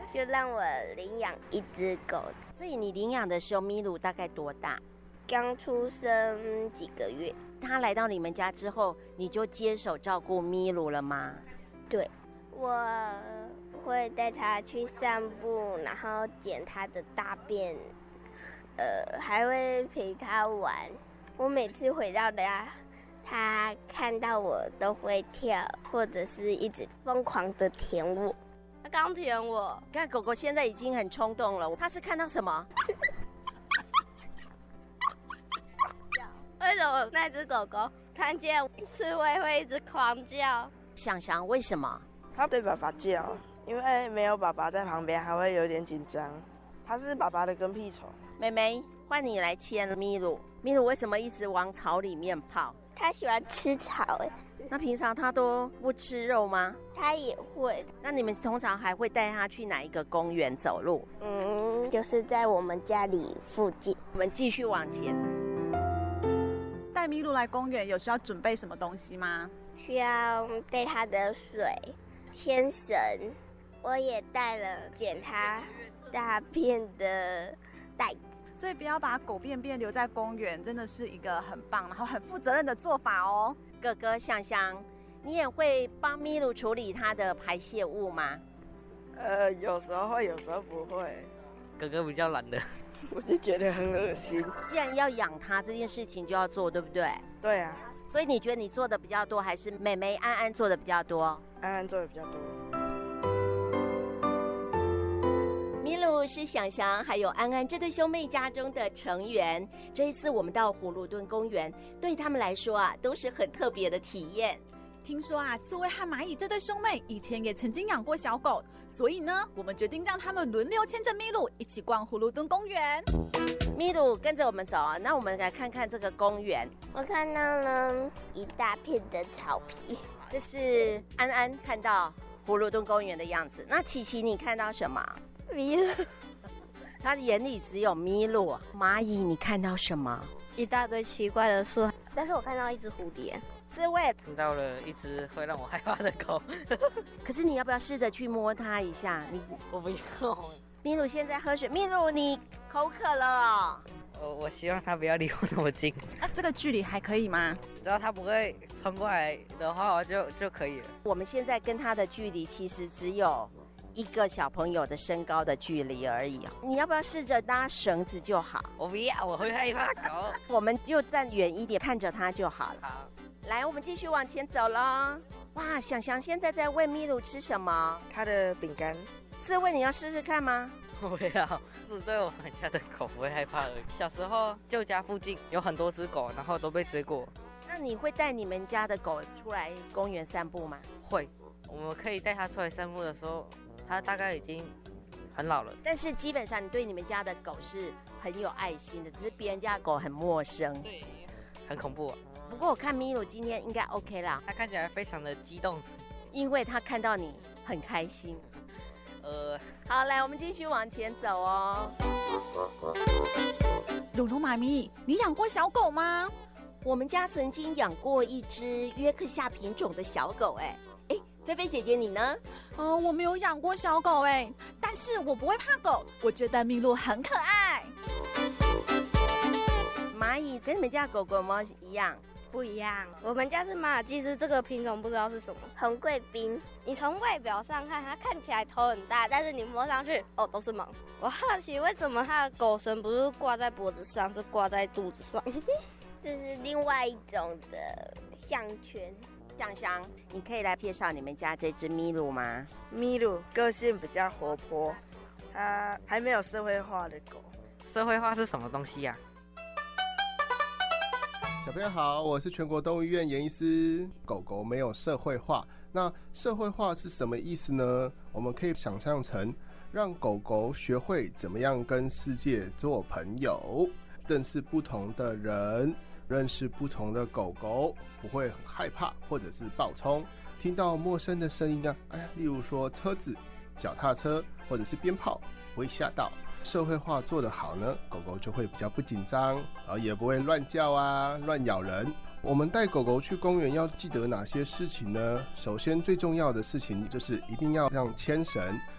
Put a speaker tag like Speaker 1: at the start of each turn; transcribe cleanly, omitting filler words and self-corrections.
Speaker 1: 就让我领养一只狗。
Speaker 2: 所以你领养的时候，咪鲁大概多大？
Speaker 1: 刚出生几个月。
Speaker 2: 他来到你们家之后，你就接手照顾咪鲁了吗？
Speaker 1: 对，我会带他去散步，然后捡他的大便，还会陪他玩。我每次回到家，他看到我都会跳，或者是一直疯狂的舔我。
Speaker 3: 他刚舔我，
Speaker 2: 看狗狗现在已经很冲动了，他是看到什么？
Speaker 3: 为什么那只狗狗看见刺猬会一直狂叫？
Speaker 2: 想想为什么？
Speaker 4: 他对爸爸叫，因为没有爸爸在旁边，还会有点紧张。他是爸爸的跟屁虫。
Speaker 2: 妹妹，换你来牵咪鲁。咪鲁为什么一直往草里面跑？
Speaker 1: 他喜欢吃草
Speaker 2: 那平常他都不吃肉吗？
Speaker 1: 他也会。
Speaker 2: 那你们通常还会带他去哪一个公园走路？
Speaker 1: 就是在我们家里附近。
Speaker 2: 我们继续往前。
Speaker 5: 带咪鲁来公园有需要准备什么东西吗？
Speaker 1: 需要带他的水、牵绳，我也带了捡他大便的袋子。
Speaker 5: 所以不要把狗便便留在公园，真的是一个很棒然后很负责任的做法哦。
Speaker 2: 哥哥香香，你也会帮咪鲁处理他的排泄物吗？
Speaker 4: 有时候会，有时候不会。
Speaker 6: 哥哥比较懒的。
Speaker 4: 我就觉得很恶心。
Speaker 2: 既然要养它，这件事情就要做，对不对？
Speaker 4: 对啊。
Speaker 2: 所以你觉得你做的比较多，还是妹妹安安做的比较多？
Speaker 4: 安安做的比较多。
Speaker 2: 咪鲁是想想还有安安这对兄妹家中的成员。这一次我们到葫芦墩公园，对他们来说啊，都是很特别的体验。
Speaker 7: 听说啊，刺猬和蚂蚁这对兄妹以前也曾经养过小狗，所以呢，我们决定让他们轮流牵着咪鲁一起逛葫芦墩公园。
Speaker 2: 咪鲁跟着我们走啊，那我们来看看这个公园。
Speaker 1: 我看到了一大片的草皮，
Speaker 2: 这是安安看到葫芦墩公园的样子。那琪琪你看到什么？
Speaker 1: 咪鲁。
Speaker 2: 他眼里只有咪鲁。蚂蚁你看到什么？
Speaker 3: 一大堆奇怪的树，但是我看到一只蝴蝶。
Speaker 2: 刺猬
Speaker 6: 听到了一只会让我害怕的狗。
Speaker 2: 可是你要不要试着去摸它一下？
Speaker 6: 我不要。
Speaker 2: 咪鲁现在喝水，咪鲁你口渴了
Speaker 6: 我希望它不要离我那么近。
Speaker 5: 这个距离还可以吗？
Speaker 6: 只要它不会冲过来的话，我就可以了。
Speaker 2: 我们现在跟它的距离其实只有一个小朋友的身高的距离而已。你要不要试着拉绳子就好？
Speaker 6: 我不要，我会害怕狗。
Speaker 2: 我们就站远一点，看着它就好了。
Speaker 6: 好，
Speaker 2: 来，我们继续往前走咯。哇，想想现在在喂咪鲁吃什么？
Speaker 4: 他的饼干。
Speaker 2: 刺猬你要试试看吗？
Speaker 6: 我不要，只对我们家的狗不会害怕而已。小时候旧家附近有很多只狗，然后都被追过。
Speaker 2: 那你会带你们家的狗出来公园散步吗？
Speaker 6: 会，我们可以带它出来散步的时候，它大概已经很老了。
Speaker 2: 但是基本上你对你们家的狗是很有爱心的，只是别人家的狗很陌生。
Speaker 6: 对，很恐怖。
Speaker 2: 不过我看咪鲁今天应该 OK 啦，
Speaker 6: 它看起来非常的激动，
Speaker 2: 因为它看到你很开心。好，来，我们继续往前走哦。
Speaker 7: 鲁鲁妈咪，你养过小狗吗？
Speaker 2: 我们家曾经养过一只约克夏品种的小狗，菲菲姐姐你呢？
Speaker 7: 我没有养过小狗但是我不会怕狗，我觉得咪鲁很可爱。
Speaker 2: 蚂蚁跟你们家的狗狗有没有一样？
Speaker 3: 不一样，我们家是马尔济斯，这个品种不知道是什么。
Speaker 1: 红贵宾，
Speaker 3: 你从外表上看，它看起来头很大，但是你摸上去，都是毛。我好奇为什么它的狗绳不是挂在脖子上，是挂在肚子上？
Speaker 1: 这是另外一种的项圈。
Speaker 2: 香香，你可以来介绍你们家这只咪鲁吗？
Speaker 4: 咪鲁个性比较活泼，它还没有社会化的狗。
Speaker 6: 社会化是什么东西呀？
Speaker 8: 小朋友好，我是全国动物医院严医师。狗狗没有社会化，那社会化是什么意思呢？我们可以想象成让狗狗学会怎么样跟世界做朋友，认识不同的人，认识不同的狗狗，不会很害怕或者是暴冲。听到陌生的声音啊，例如说车子、脚踏车或者是鞭炮，不会吓到。社会化做得好呢，狗狗就会比较不紧张，然后也不会乱叫啊、乱咬人。我们带狗狗去公园要记得哪些事情呢？首先最重要的事情就是一定要让牵绳